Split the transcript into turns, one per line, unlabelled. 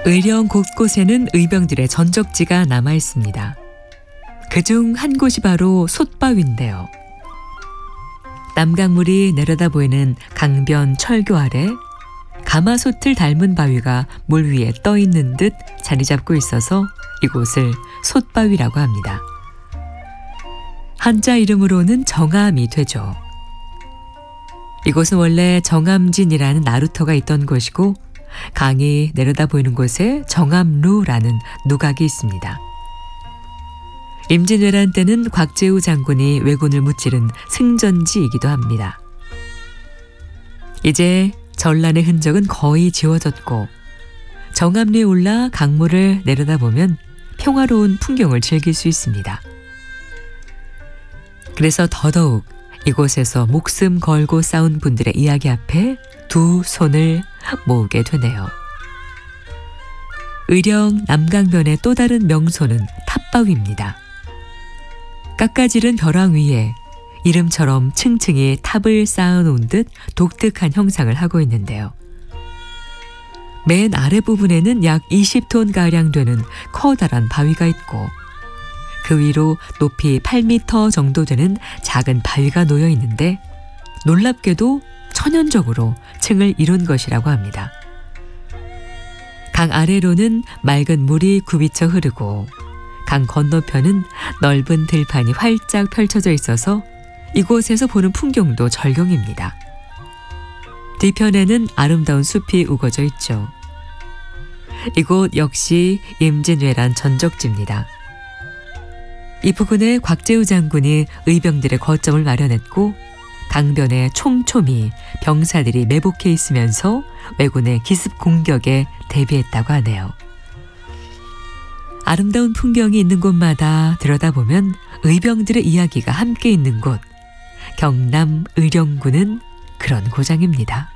의령 곳곳에는 의병들의 전적지가 남아 있습니다. 그중 한 곳이 바로 솥바위인데요. 남강물이 내려다 보이는 강변 철교 아래 가마솥을 닮은 바위가 물 위에 떠 있는 듯 자리 잡고 있어서 이곳을 솥바위라고 합니다. 한자 이름으로는 정암이 되죠. 이곳은 원래 정암진이라는 나루터가 있던 곳이고 강이 내려다 보이는 곳에 정암루라는 누각이 있습니다. 임진왜란 때는 곽재우 장군이 왜군을 무찌른 승전지이기도 합니다. 이제 전란의 흔적은 거의 지워졌고 정암리에 올라 강물을 내려다보면 평화로운 풍경을 즐길 수 있습니다. 그래서 더더욱 이곳에서 목숨 걸고 싸운 분들의 이야기 앞에 두 손을 모으게 되네요. 의령 남강변의 또 다른 명소는 탑바위입니다. 깎아지른 벼랑 위에 이름처럼 층층이 탑을 쌓아놓은 듯 독특한 형상을 하고 있는데요. 맨 아랫부분에는 약 20톤가량 되는 커다란 바위가 있고 그 위로 높이 8m 정도 되는 작은 바위가 놓여 있는데 놀랍게도 천연적으로 층을 이룬 것이라고 합니다. 강 아래로는 맑은 물이 굽이쳐 흐르고 강 건너편은 넓은 들판이 활짝 펼쳐져 있어서 이곳에서 보는 풍경도 절경입니다. 뒤편에는 아름다운 숲이 우거져 있죠. 이곳 역시 임진왜란 전적지입니다. 이 부근에 곽재우 장군이 의병들의 거점을 마련했고 강변에 촘촘히 병사들이 매복해 있으면서 왜군의 기습 공격에 대비했다고 하네요. 아름다운 풍경이 있는 곳마다 들여다보면 의병들의 이야기가 함께 있는 곳, 경남 의령군은 그런 고장입니다.